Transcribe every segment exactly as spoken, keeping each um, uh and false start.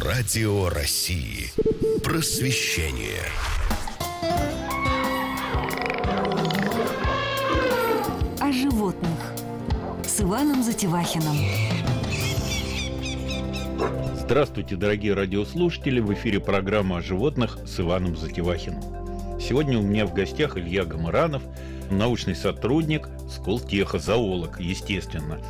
Радио России. Просвещение. О животных с Иваном Затевахиным. Здравствуйте, дорогие радиослушатели! В эфире программа о животных с Иваном Затевахиным. Сегодня у меня в гостях Илья Гамаранов, научный сотрудник Сколтеха, зоолог, естественно.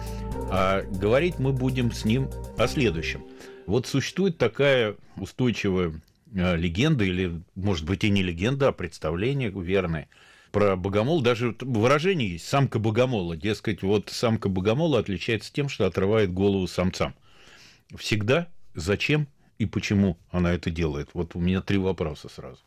А говорить мы будем с ним о следующем. Вот существует такая устойчивая легенда, или, может быть, и не легенда, а представление верное, про богомол. Даже выражение есть: самка богомола. Дескать, вот самка богомола отличается тем, что отрывает голову самцам. Всегда, зачем и почему она это делает? Вот у меня три вопроса сразу.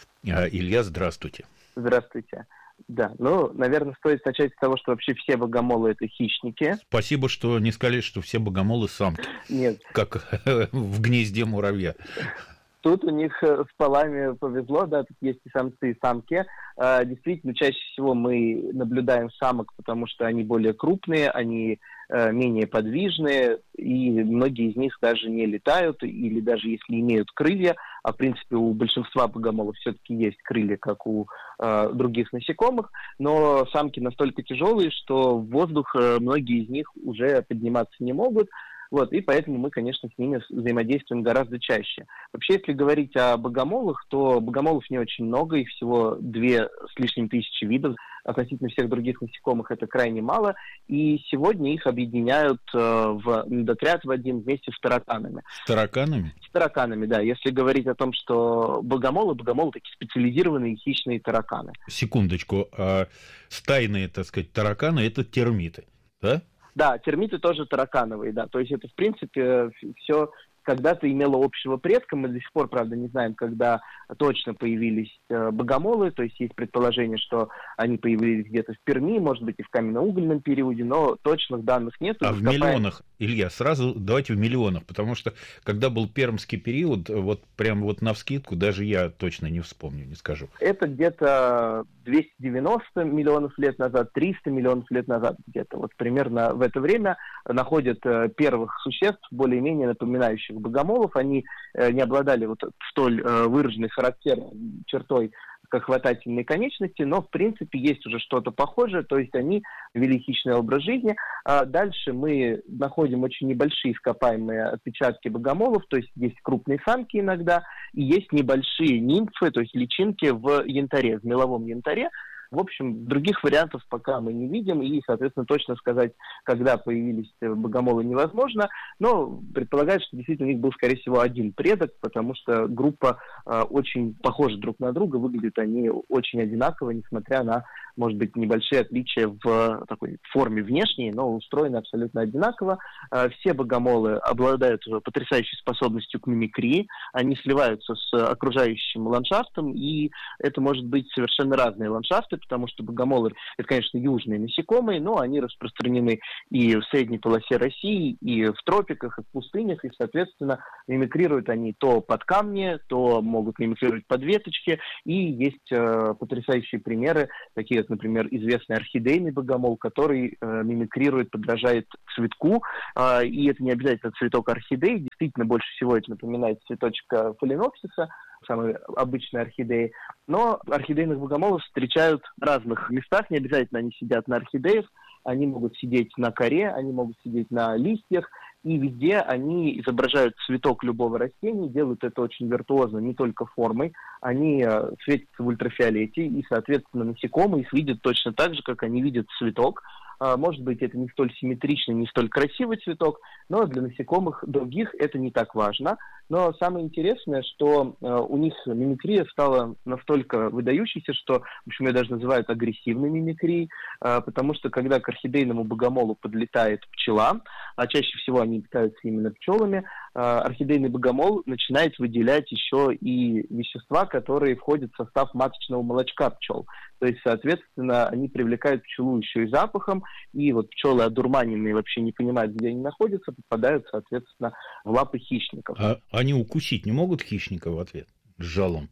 Илья, здравствуйте. Здравствуйте. Да, ну, наверное, стоит начать с того, что вообще все богомолы – это хищники. Спасибо, что не сказали, что все богомолы самки. Нет. Как в гнезде муравья. Тут у них с полами повезло, да, тут есть и самцы, и самки. Действительно, чаще всего мы наблюдаем самок, потому что они более крупные, они менее подвижные, и многие из них даже не летают, или даже если имеют крылья, а в принципе у большинства богомолов все-таки есть крылья, как у э, других насекомых, но самки настолько тяжелые, что в воздух э, многие из них уже подниматься не могут. Вот, и поэтому мы, конечно, с ними взаимодействуем гораздо чаще. Вообще, если говорить о богомолах, то богомолов не очень много, их всего две с лишним тысячи видов. Относительно всех других насекомых это крайне мало. И сегодня их объединяют э, в медотряд в один вместе с тараканами. С тараканами? С тараканами, да. Если говорить о том, что богомолы, богомолы такие специализированные хищные тараканы. Секундочку. А стайные, так сказать, тараканы – это термиты, да? Да, термиты тоже таракановые, да. То есть это, в принципе, все когда-то имело общего предка. Мы до сих пор, правда, не знаем, когда точно появились э, богомолы. То есть есть предположение, что они появились где-то в Перми, может быть, и в каменно-угольном периоде, но точных данных нет. А в миллионах, Илья, сразу давайте в миллионах, потому что когда был пермский период, вот прям вот навскидку даже я точно не вспомню, не скажу. Это где-то двести девяносто миллионов лет назад, триста миллионов лет назад где-то. Вот примерно в это время находят э, первых существ, более-менее напоминающих богомолов. Они э, не обладали вот столь э, выраженной характерной чертой, как хватательные конечности, но в принципе есть уже что-то похожее, то есть они вели хищный образ жизни. А дальше мы находим очень небольшие ископаемые отпечатки богомолов, то есть есть крупные самки иногда, и есть небольшие нимфы, то есть личинки в янтаре, в меловом янтаре. В общем, других вариантов пока мы не видим, и, соответственно, точно сказать, когда появились богомолы, невозможно, но предполагают, что действительно у них был, скорее всего, один предок, потому что группа э, очень похожа друг на друга, выглядят они очень одинаково, несмотря на, может быть, небольшие отличия в такой форме внешней, но устроены абсолютно одинаково. Э, все богомолы обладают потрясающей способностью к мимикрии, они сливаются с окружающим ландшафтом, и это может быть совершенно разные ландшафты, потому что богомолы – это, конечно, южные насекомые, но они распространены и в средней полосе России, и в тропиках, и в пустынях, и, соответственно, мимикрируют они то под камни, то могут мимикрировать под веточки, и есть э, потрясающие примеры, такие как, например, известный орхидейный богомол, который э, мимикрирует, подражает цветку, э, и это не обязательно цветок орхидеи, действительно, больше всего это напоминает цветочек фаленопсиса, самые обычные орхидеи. Но орхидейных богомолов встречают в разных местах, не обязательно они сидят на орхидеях, они могут сидеть на коре, они могут сидеть на листьях, и везде они изображают цветок любого растения, делают это очень виртуозно, не только формой, они светятся в ультрафиолете, и, соответственно, насекомые их видят точно так же, как они видят цветок. Может быть, это не столь симметричный, не столь красивый цветок, но для насекомых других это не так важно. Но самое интересное, что э, у них мимикрия стала настолько выдающейся, что, в общем, ее даже называют агрессивной мимикрией, э, потому что когда к орхидейному богомолу подлетает пчела, а чаще всего они питаются именно пчелами, э, орхидейный богомол начинает выделять еще и вещества, которые входят в состав маточного молочка пчел. То есть, соответственно, они привлекают пчелу еще и запахом, и вот пчелы одурманенные вообще не понимают, где они находятся, попадают, соответственно, в лапы хищников. А они укусить не могут хищника в ответ с жалом?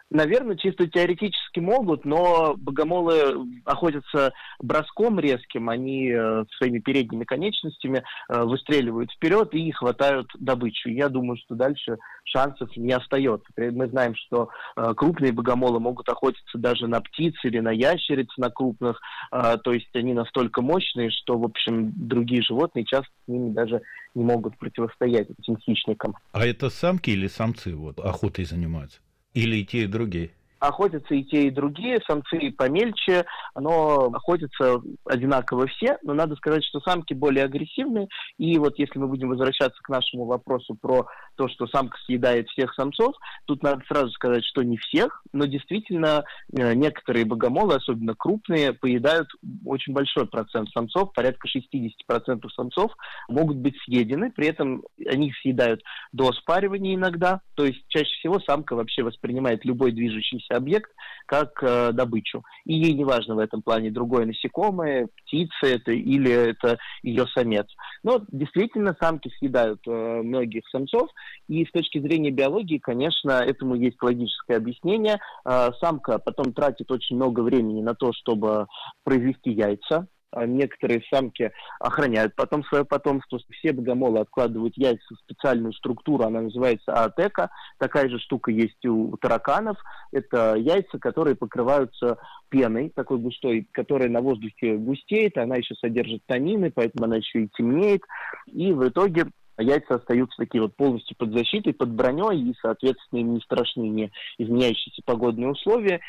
Наверное, чисто теоретически могут, но богомолы охотятся броском резким, они э, своими передними конечностями э, выстреливают вперед и хватают добычу. Я думаю, что дальше шансов не остается. Мы знаем, что э, крупные богомолы могут охотиться даже на птиц или на ящериц, на крупных, э, то есть они настолько мощные, что, в общем, другие животные часто с ними даже не могут противостоять этим хищникам. А это самки или самцы вот, охотой занимаются? Или и те, и другие? Охотятся и те, и другие, самцы помельче, но охотятся одинаково все, но надо сказать, что самки более агрессивные, и вот если мы будем возвращаться к нашему вопросу про то, что самка съедает всех самцов, тут надо сразу сказать, что не всех, но действительно некоторые богомолы, особенно крупные, поедают очень большой процент самцов, порядка шестьдесят процентов самцов могут быть съедены, при этом они их съедают до спаривания иногда, то есть чаще всего самка вообще воспринимает любой движущийся объект как э, добычу. И ей не важно в этом плане другое насекомое, птица это или это ее самец. Но действительно самки съедают э, многих самцов, и с точки зрения биологии, конечно, этому есть логическое объяснение. Э, самка потом тратит очень много времени на то, чтобы произвести яйца. Некоторые самки охраняют потом свое потомство. Все богомолы откладывают яйца в специальную структуру, она называется аотека. Такая же штука есть у тараканов. Это яйца, которые покрываются пеной такой густой, которая на воздухе густеет, она еще содержит танины, поэтому она еще и темнеет. И в итоге яйца остаются такие вот полностью под защитой, под броней, и, соответственно, им не страшны не изменяющиеся погодные условия.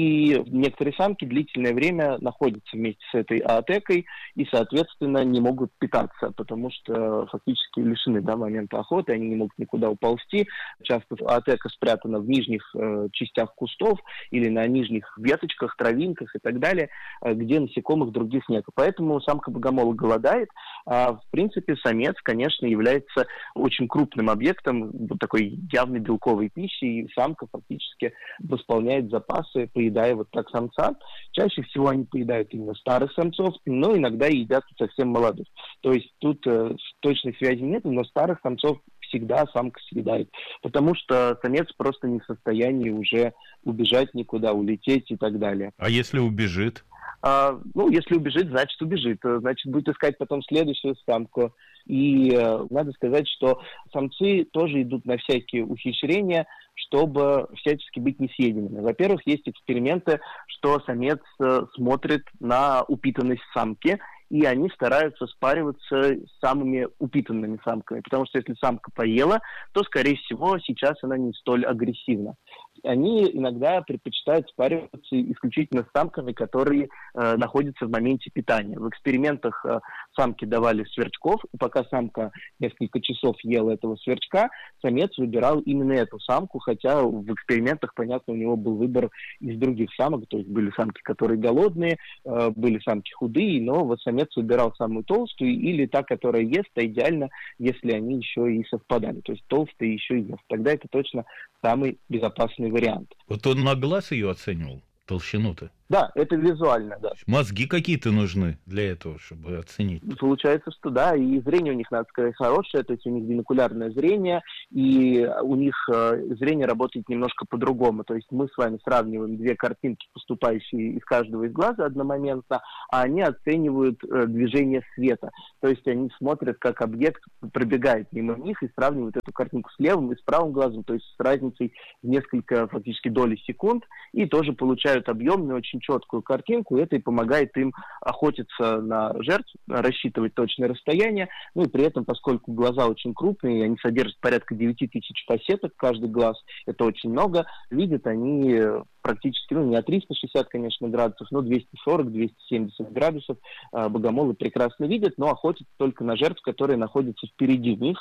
И некоторые самки длительное время находятся вместе с этой аотекой и, соответственно, не могут питаться, потому что фактически лишены да, момента охоты, они не могут никуда уползти. Часто аотека спрятана в нижних э, частях кустов или на нижних веточках, травинках и так далее, э, где насекомых других нет. Поэтому самка богомола голодает, а, в принципе, самец, конечно, является очень крупным объектом вот такой явной белковой пищи, и самка фактически восполняет запасы, поедая вот так самца. Чаще всего они поедают именно старых самцов, но иногда и едят совсем молодых. То есть тут э, точной связи нет, но старых самцов всегда самка съедает, потому что самец просто не в состоянии уже убежать никуда, улететь и так далее. А если убежит? А, ну, если убежит, значит убежит. Значит, будет искать потом следующую самку. И э, надо сказать, что самцы тоже идут на всякие ухищрения, чтобы всячески быть несъеденными. Во-первых, есть эксперименты, что самец э, смотрит на упитанность самки, и они стараются спариваться с самыми упитанными самками. Потому что если самка поела, то, скорее всего, сейчас она не столь агрессивна. Они иногда предпочитают спариваться исключительно с самками, которые э, находятся в моменте питания. В экспериментах э, самки давали сверчков, и пока самка несколько часов ела этого сверчка, самец выбирал именно эту самку, хотя в экспериментах, понятно, у него был выбор из других самок, то есть были самки, которые голодные, э, были самки худые, но вот самец выбирал самую толстую или та, которая ест, а идеально, если они еще и совпадали, то есть толстая еще и ест. Тогда это точно самый безопасный вариант. Вот он на глаз ее оценивал, толщину-то? Да, это визуально, да. Мозги какие-то нужны для этого, чтобы оценить. Получается, что да, и зрение у них, надо сказать, хорошее, то есть у них бинокулярное зрение, и у них э, зрение работает немножко по-другому. То есть мы с вами сравниваем две картинки, поступающие из каждого из глаза одномоментно, а они оценивают э, движение света. То есть они смотрят, как объект пробегает мимо них и сравнивают эту картинку с левым и с правым глазом, то есть с разницей в несколько фактически доли секунд, и тоже получают объемную, очень четкую картинку, и это и помогает им охотиться на жертв, рассчитывать точное расстояние, ну и при этом, поскольку глаза очень крупные, они содержат порядка девять тысяч фасеток, каждый глаз, это очень много, видят они практически, ну, не от триста шестьдесят, конечно, градусов, но двести сорок - двести семьдесят градусов богомолы прекрасно видят, но охотятся только на жертв, которые находятся впереди них.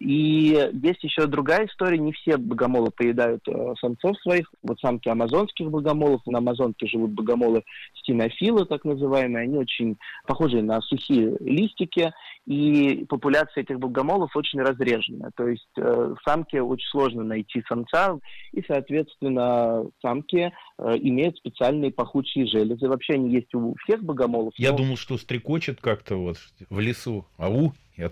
И есть еще другая история, не все богомолы поедают э, самцов своих, вот самки амазонских богомолов, на Амазонке живут богомолы стенофилы, так называемые, они очень похожи на сухие листики, и популяция этих богомолов очень разреженная, то есть э, самке очень сложно найти самца, и, соответственно, самки э, имеют специальные пахучие железы. Вообще они есть у всех богомолов. Я но... думал, что стрекочет как-то вот в лесу, ау, я тут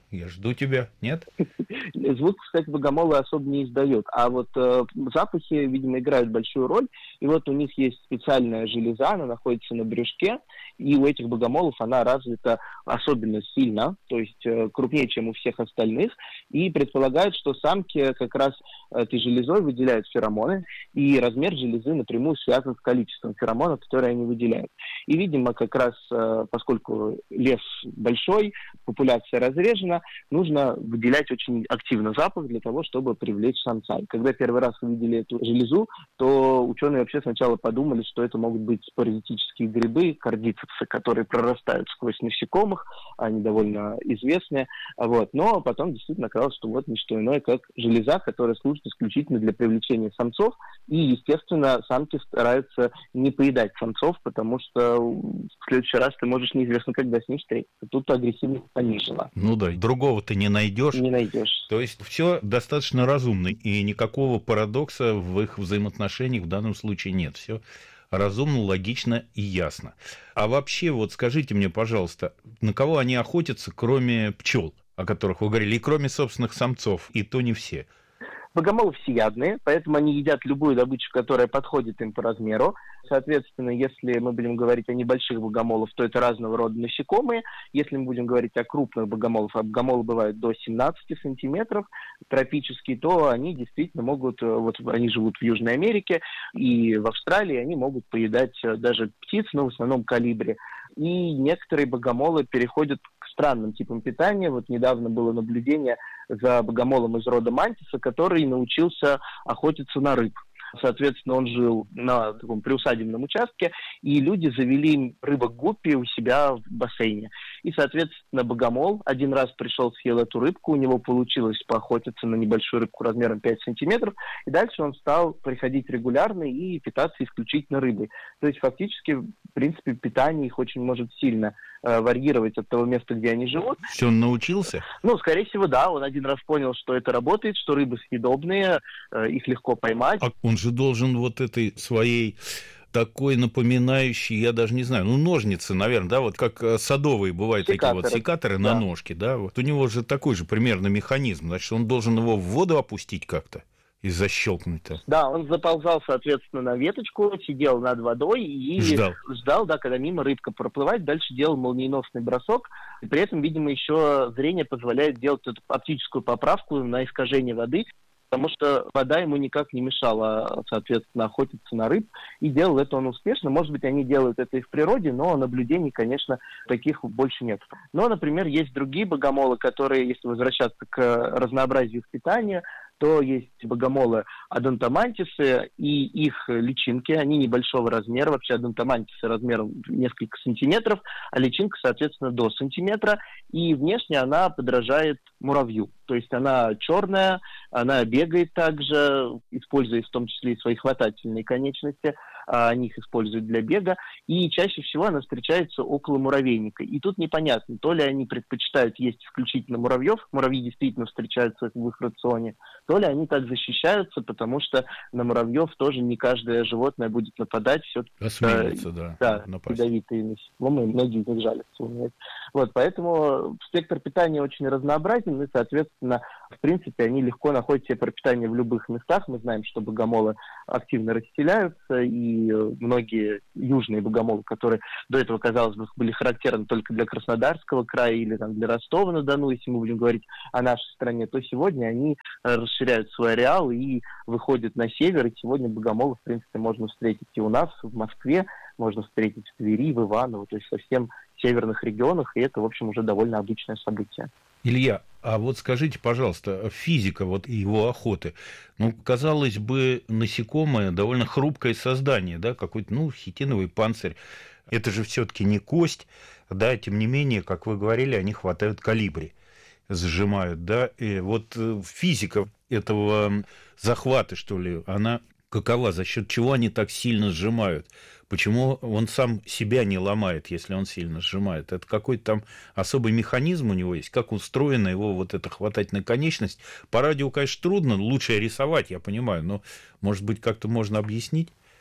Я жду тебя. Нет? Звук, кстати, богомолы особо не издают. А вот э, запахи, видимо, играют большую роль. И вот у них есть специальная железа, она находится на брюшке, и у этих богомолов она развита особенно сильно, то есть э, крупнее, чем у всех остальных. И предполагают, что самки как раз этой железой выделяют феромоны, и размер железы напрямую связан с количеством феромонов, которые они выделяют. И, видимо, как раз, э, поскольку лес большой, популяция разрежена, нужно выделять очень активно запах для того, чтобы привлечь самца. И когда первый раз увидели эту железу, то ученые вообще сначала подумали, что это могут быть паразитические грибы, кардицепсы, которые прорастают сквозь насекомых, они довольно известные. Вот. Но потом действительно оказалось, что вот не что иное, как железа, которая служит исключительно для привлечения самцов. И, естественно, самки стараются не поедать самцов, потому что в следующий раз ты можешь неизвестно когда с ней встретиться. Тут агрессивность понижена. Ну да, другого ты не найдешь. Не найдешь. То есть все достаточно разумно, и никакого парадокса в их взаимоотношениях в данном случае нет. Все разумно, логично и ясно. А вообще, вот скажите мне, пожалуйста, на кого они охотятся, кроме пчел, о которых вы говорили, и кроме собственных самцов, и то не все? Богомолы всеядные, поэтому они едят любую добычу, которая подходит им по размеру. Соответственно, если мы будем говорить о небольших богомолах, то это разного рода насекомые. Если мы будем говорить о крупных богомолах, а богомолы бывают до семнадцати сантиметров, тропические, то они действительно могут, вот они живут в Южной Америке и в Австралии, они могут поедать даже птиц, но в основном колибри. И некоторые богомолы переходят к странным типам питания. Вот недавно было наблюдение за богомолом из рода мантиса, который научился охотиться на рыб. Соответственно, он жил на таком приусадебном участке, и люди завели рыбок-гуппи у себя в бассейне. И, соответственно, богомол один раз пришел, съел эту рыбку, у него получилось поохотиться на небольшую рыбку размером пять сантиметров, и дальше он стал приходить регулярно и питаться исключительно рыбой. То есть, фактически, в принципе, питание их очень может сильно э, варьировать от того места, где они живут. Все, он научился? Ну, скорее всего, да. Он один раз понял, что это работает, что рыбы съедобные, э, их легко поймать. А он же должен вот этой своей такой напоминающий, я даже не знаю, ну, ножницы, наверное, да, вот как садовые бывают секаторы. Такие вот секаторы да. на ножке, да, вот у него же такой же примерно механизм, значит, он должен его в воду опустить как-то и защелкнуть-то. Да, он заползал, соответственно, на веточку, сидел над водой и ждал, ждал да, когда мимо рыбка проплывает, дальше делал молниеносный бросок, и при этом, видимо, еще зрение позволяет делать эту оптическую поправку на искажение воды, потому что вода ему никак не мешала, соответственно, охотиться на рыб, и делал это он успешно. Может быть, они делают это и в природе, но наблюдений, конечно, таких больше нет. Но, например, есть другие богомолы, которые, если возвращаться к разнообразию их питания, то есть богомолы одонтомантисы и их личинки, они небольшого размера, вообще одонтомантисы размером несколько сантиметров, а личинка, соответственно, до сантиметра, и внешне она подражает муравью. То есть она черная, она бегает также, используя в том числе и свои хватательные конечности, они их используют для бега, и чаще всего она встречается около муравейника. И тут непонятно, то ли они предпочитают есть исключительно муравьев, муравьи действительно встречаются в их рационе, то ли они так защищаются, потому что на муравьев тоже не каждое животное будет нападать. Все-таки осмелится, да, да, ядовитые насекомые, многие из них жалятся. Вот, поэтому спектр питания очень разнообразен, и, соответственно, в принципе, они легко находят себе пропитание в любых местах. Мы знаем, что богомолы активно расселяются, и многие южные богомолы, которые до этого, казалось бы, были характерны только для Краснодарского края или там, для Ростова-на-Дону, если мы будем говорить о нашей стране, то сегодня они расширяют свой ареал и выходят на север, и сегодня богомолов, в принципе, можно встретить и у нас, в Москве, можно встретить в Твери, в Иваново, то есть совсем в северных регионах, и это, в общем, уже довольно обычное событие. Илья, а вот скажите, пожалуйста, физика вот его охоты, ну, казалось бы, насекомое довольно хрупкое создание, да, какой-то, ну, хитиновый панцирь, это же все-таки не кость, да, тем не менее, как вы говорили, они хватают колибри, сжимают, да, и вот физика этого захвата, что ли, она какова, за счет чего они так сильно сжимают? Почему он сам себя не ломает, если он сильно сжимает? Это какой-то там особый механизм у него есть? Как устроена его вот эта хватательная конечность? По радио, конечно, трудно, лучше рисовать, я понимаю, но, может быть, как-то можно объяснить?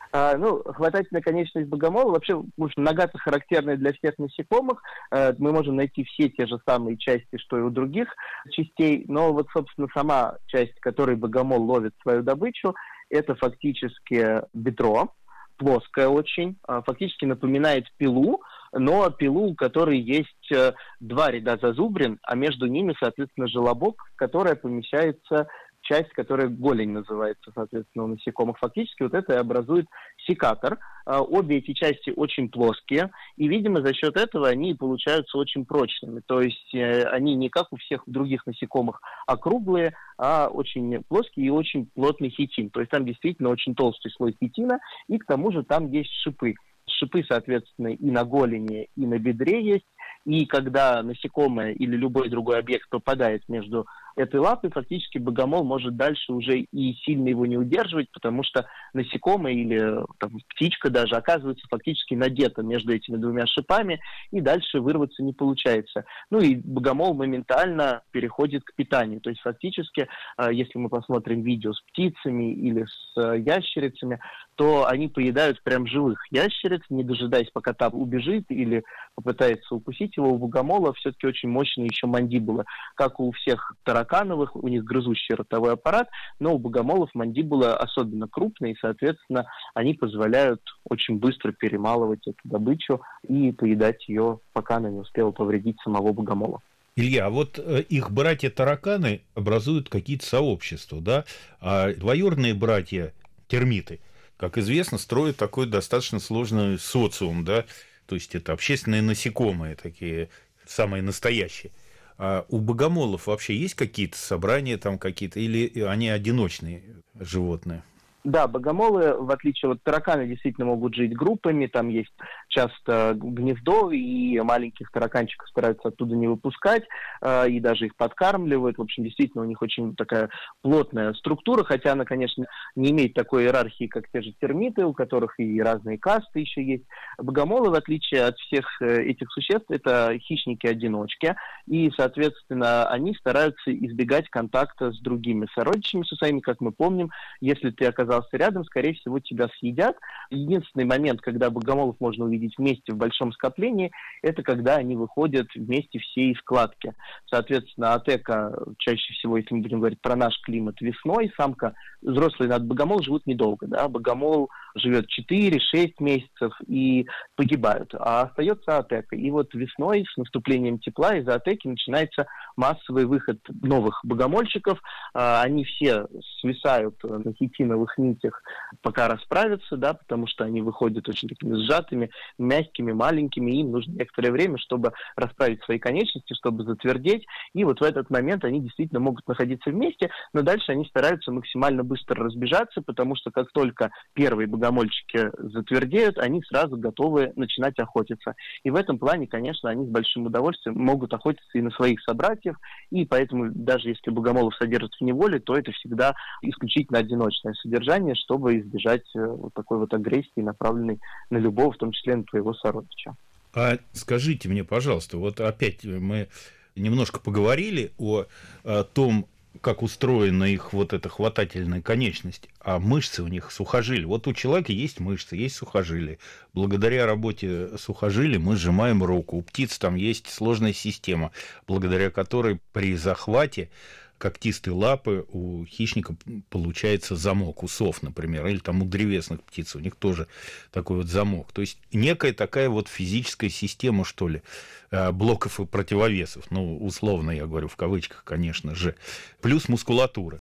А, ну, хватательная конечность богомола вообще, в общем, нагата характерная для всех насекомых. А, мы можем найти все те же самые части, что и у других частей, но вот, собственно, сама часть, которой богомол ловит свою добычу, это фактически бедро, плоское очень, а, фактически напоминает пилу, но пилу, у которой есть а, два ряда зазубрин, а между ними, соответственно, желобок, в которой помещается часть, которая голень называется, соответственно, у насекомых. Фактически вот это и образует секатор. Обе эти части очень плоские, и, видимо, за счет этого они получаются очень прочными. То есть они не как у всех других насекомых округлые, а очень плоские и очень плотный хитин. То есть там действительно очень толстый слой хитина, и к тому же там есть шипы. Шипы, соответственно, и на голени, и на бедре есть. И когда насекомое или любой другой объект попадает между этой лапой, фактически богомол может дальше уже и сильно его не удерживать, потому что насекомое или там, птичка даже оказывается фактически надета между этими двумя шипами, и дальше вырваться не получается. Ну и богомол моментально переходит к питанию. То есть фактически, если мы посмотрим видео с птицами или с ящерицами, то они поедают прям живых ящериц, не дожидаясь, пока та убежит или попытается укусить его. У богомола все-таки очень мощные еще мандибулы, как у всех таракановых, у них грызущий ротовой аппарат, но у богомолов мандибулы особенно крупные, и, соответственно, они позволяют очень быстро перемалывать эту добычу и поедать ее, пока она не успела повредить самого богомола. Илья, а вот их братья-тараканы образуют какие-то сообщества, да? А двоюродные братья термиты, как известно, строят такой достаточно сложный социум, да? То есть это общественные насекомые, такие самые настоящие. А у богомолов вообще есть какие-то собрания там какие-то, или они одиночные животные? Да, богомолы, в отличие от таракана, действительно могут жить группами, там есть часто гнездо, и маленьких тараканчиков стараются оттуда не выпускать, э, и даже их подкармливают. В общем, действительно, у них очень такая плотная структура, хотя она, конечно, не имеет такой иерархии, как те же термиты, у которых и разные касты еще есть. Богомолы, в отличие от всех этих существ, это хищники-одиночки, и, соответственно, они стараются избегать контакта с другими сородичами, со своими, как мы помним. Если ты оказался рядом, скорее всего, тебя съедят. Единственный момент, когда богомолов можно увидеть вместе в большом скоплении, это когда они выходят вместе всей складки. Соответственно, атека чаще всего, если мы будем говорить про наш климат, весной, самка, взрослые над богомол живут недолго, да, богомол живет четыре-шесть месяцев и погибают, а остается атека. И вот весной с наступлением тепла из-за атеки начинается массовый выход новых богомольчиков. Они все свисают на хитиновых нитях, пока расправятся, да, потому что они выходят очень такими сжатыми, мягкими, маленькими, и им нужно некоторое время, чтобы расправить свои конечности, чтобы затвердеть, и вот в этот момент они действительно могут находиться вместе, но дальше они стараются максимально быстро разбежаться, потому что как только первые богомольчики затвердеют, они сразу готовы начинать охотиться. И в этом плане, конечно, они с большим удовольствием могут охотиться и на своих собратьев, и поэтому даже если богомолов содержат в неволе, то это всегда исключительно одиночное содержание, чтобы избежать вот такой вот агрессии, направленной на любого, в том числе на твоего сородича. А скажите мне, пожалуйста, вот опять мы немножко поговорили о, о том, как устроена их вот эта хватательная конечность, а мышцы у них, сухожилия. Вот у человека есть мышцы, есть сухожилия. Благодаря работе сухожилий мы сжимаем руку. У птиц там есть сложная система, благодаря которой при захвате когтистой лапы у хищника получается замок, у сов, например, или там у древесных птиц, у них тоже такой вот замок. То есть некая такая вот физическая система, что ли, блоков и противовесов, ну, условно я говорю, в кавычках, конечно же, плюс мускулатура.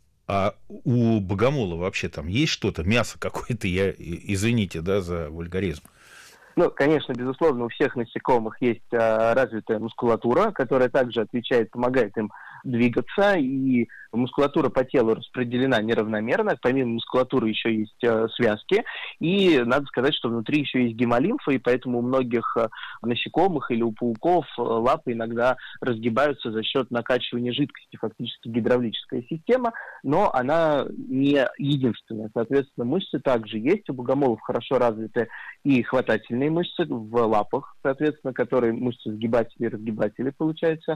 А у богомола вообще там есть что-то, мясо какое-то, я, извините, да, за вульгаризм. Ну, конечно, безусловно, у всех насекомых есть а, развитая мускулатура, которая также отвечает, помогает им двигаться, и мускулатура по телу распределена неравномерно. Помимо мускулатуры еще есть э, связки, и надо сказать, что внутри еще есть гемолимфа, и поэтому у многих э, насекомых или у пауков э, лапы иногда разгибаются за счет накачивания жидкости, фактически гидравлическая система, но она не единственная. Соответственно, мышцы также есть, у богомолов хорошо развиты и хватательные мышцы в лапах, соответственно, которые мышцы сгибатели и разгибатели, получается,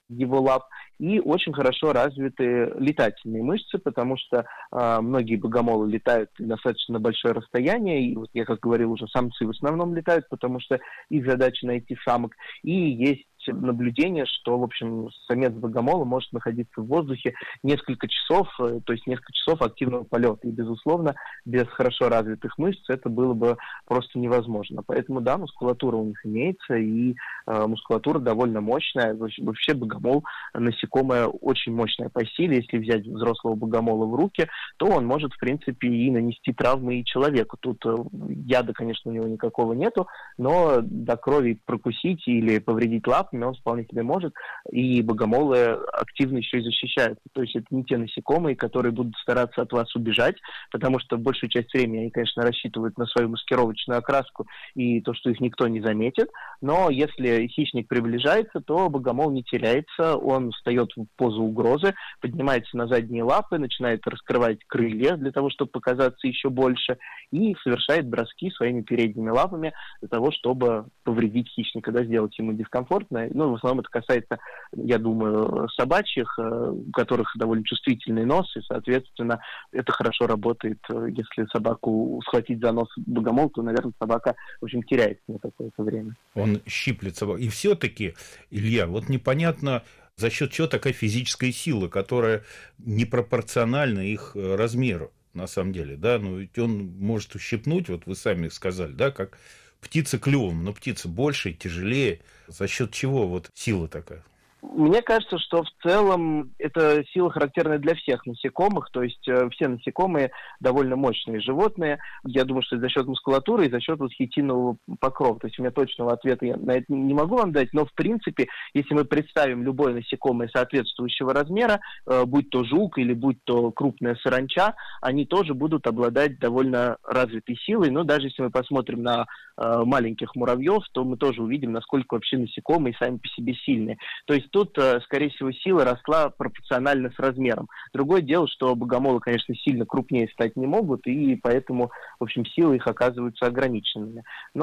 его лап, и очень хорошо развиты летательные мышцы, потому что э, многие богомолы летают достаточно на большое расстояние, и вот я, как говорил, уже самцы в основном летают, потому что их задача найти самок, и есть наблюдение, что, в общем, самец богомола может находиться в воздухе несколько часов, то есть несколько часов активного полета. И, безусловно, без хорошо развитых мышц это было бы просто невозможно. Поэтому, да, мускулатура у них имеется, и э, мускулатура довольно мощная. Вообще богомол, насекомое очень мощное по силе. Если взять взрослого богомола в руки, то он может, в принципе, и нанести травмы и человеку. Тут э, яда, конечно, у него никакого нету, но до крови прокусить или повредить лапами он вполне себе может, и богомолы активно еще и защищаются. То есть это не те насекомые, которые будут стараться от вас убежать, потому что большую часть времени они, конечно, рассчитывают на свою маскировочную окраску и то, что их никто не заметит, но если хищник приближается, то богомол не теряется, он встает в позу угрозы, поднимается на задние лапы, начинает раскрывать крылья для того, чтобы показаться еще больше, и совершает броски своими передними лапами для того, чтобы повредить хищника, да, сделать ему дискомфортно. Ну, в основном это касается, я думаю, собачьих, у которых довольно чувствительный нос, и, соответственно, это хорошо работает. Если собаку схватить за нос богомол, то, наверное, собака, в общем, теряется на какое-то время. Он щиплет собаку. И все-таки, Илья, вот непонятно, за счет чего такая физическая сила, которая непропорциональна их размеру, на самом деле, да, ну, ведь он может ущипнуть, вот вы сами сказали, да, как птица клювом, но птица больше, тяжелее. За счет чего вот сила такая? Мне кажется, что в целом эта сила характерна для всех насекомых, то есть э, все насекомые довольно мощные животные. Я думаю, что за счет мускулатуры и за счет вот хитинового покрова. То есть у меня точного ответа я на это не могу вам дать, но в принципе, если мы представим любое насекомое соответствующего размера, э, будь то жук или будь то крупная саранча, они тоже будут обладать довольно развитой силой. Но даже если мы посмотрим на э, маленьких муравьев, то мы тоже увидим, насколько вообще насекомые сами по себе сильные. То есть тут, скорее всего, сила росла пропорционально с размером. Другое дело, что богомолы, конечно, сильно крупнее стать не могут, и поэтому, в общем, силы их оказываются ограниченными.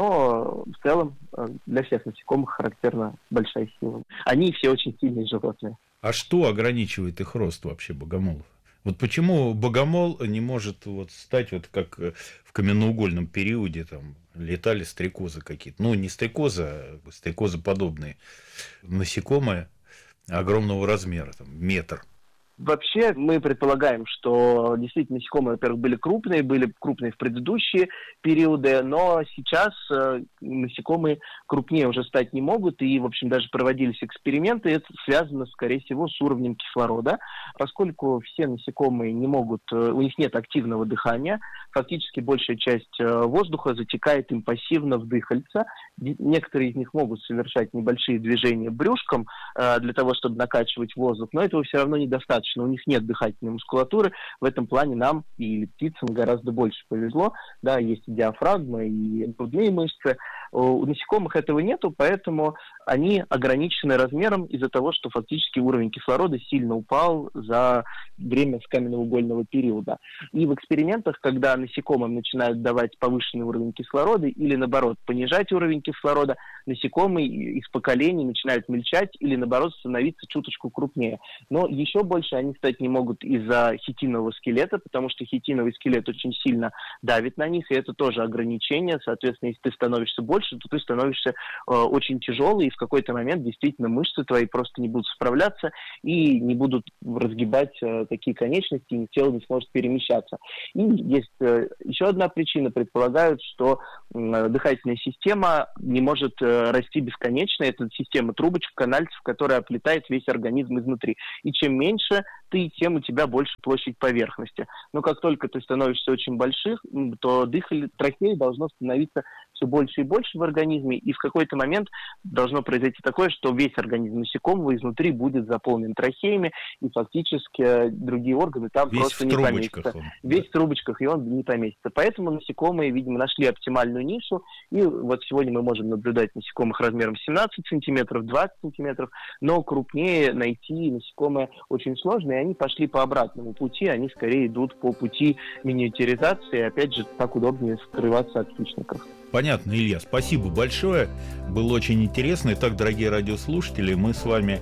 Но в целом для всех насекомых характерна большая сила. Они все очень сильные животные. А что ограничивает их рост вообще, богомолов? Вот почему богомол не может вот стать, вот как в каменноугольном периоде, там, летали стрекозы какие-то. Ну, не стрекозы, а стрекозоподобные насекомые огромного размера, там, метр. Вообще, мы предполагаем, что действительно насекомые, во-первых, были крупные, были крупные в предыдущие периоды, но сейчас э, насекомые крупнее уже стать не могут, и, в общем, даже проводились эксперименты, это связано, скорее всего, с уровнем кислорода, поскольку все насекомые не могут, э, у них нет активного дыхания, фактически большая часть э, воздуха затекает им пассивно в дыхальце, некоторые из них могут совершать небольшие движения брюшком э, для того, чтобы накачивать воздух, но этого все равно недостаточно. У них нет дыхательной мускулатуры. В этом плане нам и птицам гораздо больше повезло. Да, есть и диафрагма, и грудные мышцы. У насекомых этого нету, поэтому они ограничены размером из-за того, что фактически уровень кислорода сильно упал за время с каменноугольного периода. И в экспериментах, когда насекомым начинают давать повышенный уровень кислорода или, наоборот, понижать уровень кислорода, насекомые из поколений начинают мельчать или, наоборот, становиться чуточку крупнее. Но еще больше они стать не могут из-за хитинового скелета, потому что хитиновый скелет очень сильно давит на них, и это тоже ограничение. Соответственно, если ты становишься больше, то ты становишься э, очень тяжелый, и в какой-то момент действительно мышцы твои просто не будут справляться и не будут разгибать э, такие конечности, и тело не сможет перемещаться. И есть э, еще одна причина. Предполагают, что э, дыхательная система не может э, расти бесконечно. Это система трубочек, канальцев, которая оплетает весь организм изнутри. И чем меньше ты, тем у тебя больше площадь поверхности. Но как только ты становишься очень большим, то дыхание трахеи должно становиться все больше и больше в организме, и в какой-то момент должно произойти такое, что весь организм насекомого изнутри будет заполнен трахеями, и фактически другие органы там весь просто не поместятся. Он, весь да. в трубочках, и он не поместится. Поэтому насекомые, видимо, нашли оптимальную нишу, и вот сегодня мы можем наблюдать насекомых размером семнадцать сантиметров, двадцать сантиметров, но крупнее найти насекомые очень сложно, и они пошли по обратному пути, они скорее идут по пути миниатюризации, и опять же, так удобнее скрываться от хищников. Понятно, Илья, спасибо большое. Было очень интересно. Итак, дорогие радиослушатели, мы с вами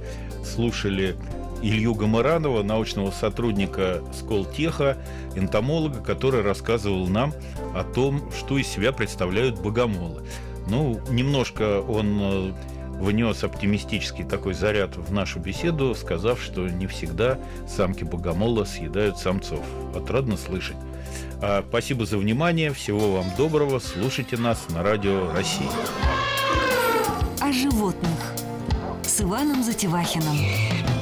слушали Илью Гамаранова, научного сотрудника Сколтеха, энтомолога, который рассказывал нам о том, что из себя представляют богомолы. Ну, немножко он внес оптимистический такой заряд в нашу беседу, сказав, что не всегда самки богомола съедают самцов. Отрадно слышать. А, спасибо за внимание, всего вам доброго, слушайте нас на Радио России. О животных с Иваном Затевахиным.